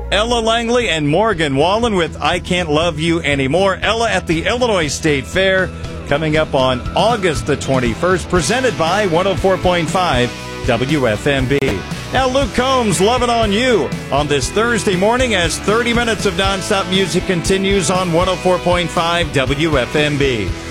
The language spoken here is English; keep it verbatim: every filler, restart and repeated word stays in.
Ella Langley and Morgan Wallen with I Can't Love You Anymore. Ella at the Illinois State Fair coming up on August the twenty-first, presented by one oh four point five W F M B. Now Luke Combs, Lovin' on You on this Thursday morning as thirty minutes of nonstop music continues on one oh four point five W F M B.